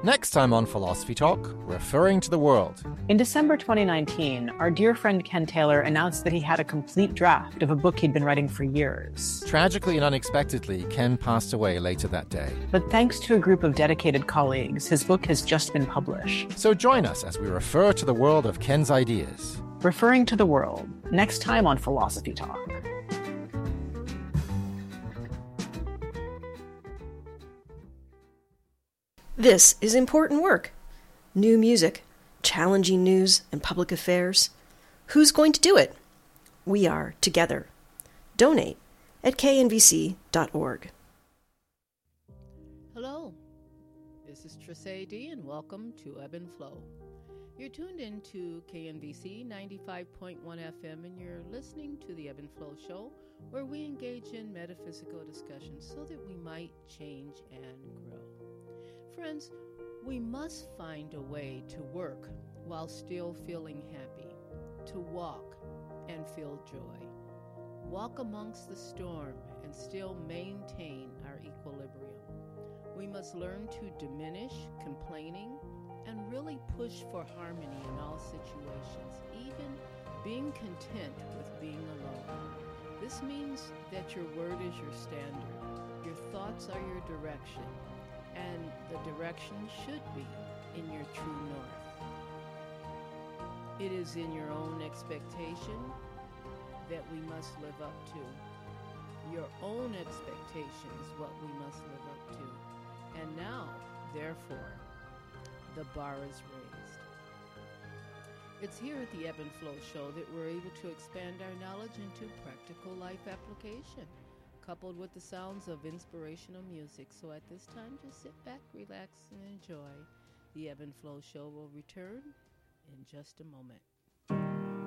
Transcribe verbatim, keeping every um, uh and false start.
Next time on Philosophy Talk, referring to the world. In December twenty nineteen, our dear friend Ken Taylor announced that he had a complete draft of a book he'd been writing for years. Tragically and unexpectedly, Ken passed away later that day. But thanks to a group of dedicated colleagues, his book has just been published. So join us as we refer to the world of Ken's ideas. Referring to the world, next time on Philosophy Talk. This is important work. New music, challenging news and public affairs. Who's going to do it? We are together. Donate at k n v c dot org. Hello, this is Trisay D and welcome to Ebb and Flow. You're tuned in to K N V C ninety-five point one F M and you're listening to the Ebb and Flow show where we engage in metaphysical discussions so that we might change and grow. Friends, we must find a way to work while still feeling happy, to walk and feel joy, walk amongst the storm and still maintain our equilibrium. We must learn to diminish complaining and really push for harmony in all situations, even being content with being alone. This means that your word is your standard, your thoughts are your direction, and the direction should be in your true north. It is in your own expectation that we must live up to. Your own expectation is what we must live up to. And now, therefore, the bar is raised. It's here at the Ebb and Flow show that we're able to expand our knowledge into practical life application, coupled with the sounds of inspirational music. So at this time, just sit back, relax, and enjoy. The Ebb and Flow show will return in just a moment.